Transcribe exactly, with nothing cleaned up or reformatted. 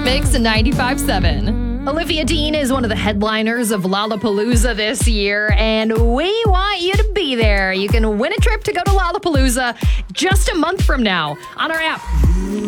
Mix ninety-five point seven. Olivia Dean is one of the headliners of Lollapalooza this year, and we want you to be there. You can win a trip to go to Lollapalooza just a month from now on our app.